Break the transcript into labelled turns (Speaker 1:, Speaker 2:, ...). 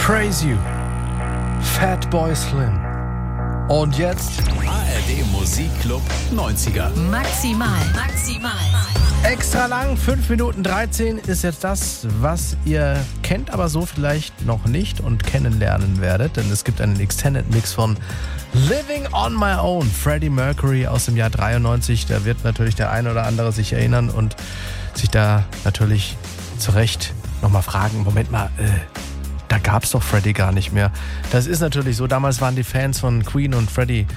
Speaker 1: Praise You. Fatboy Slim. Und jetzt
Speaker 2: ARD Musikclub 90er.
Speaker 3: Maximal.
Speaker 1: extra lang. 5 Minuten 13 ist jetzt das, was ihr kennt, aber so vielleicht noch nicht und kennenlernen werdet. Denn es gibt einen Extended Mix von Living on My Own, Freddie Mercury aus dem Jahr 93. Da wird natürlich der eine oder andere sich erinnern und sich da natürlich zu Recht nochmal fragen, Moment mal, da gab's doch Freddie gar nicht mehr. Das ist natürlich so, damals waren die Fans von Queen und Freddie